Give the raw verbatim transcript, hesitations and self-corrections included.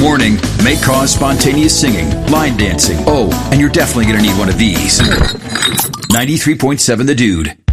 Warning, may cause spontaneous singing, line dancing. Oh, and you're definitely going to need one of these. ninety-three point seven The Dude.